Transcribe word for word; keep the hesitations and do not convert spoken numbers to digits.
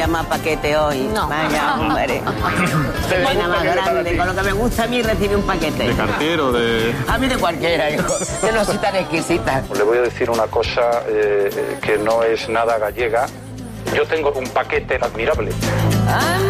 Más paquete hoy. No. Vaya, hombre. Pena más grande. Con lo que me gusta a mí recibe un paquete. ¿De cartero? De... A mí de cualquiera, hijo. Yo no soy tan exquisita. Le voy a decir una cosa eh, que no es nada gallega. Yo tengo un paquete admirable.